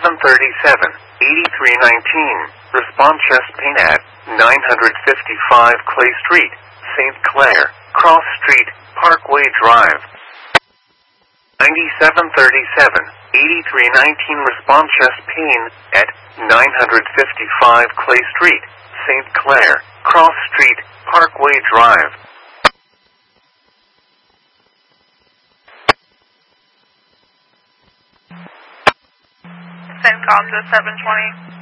Respond chest pain at 955 Clay Street, St. Clair, Cross Street, Parkway Drive. 9737-8319 respond chest pain at 955 Clay Street, St. Clair, Cross Street, Parkway Drive. Send call to 720.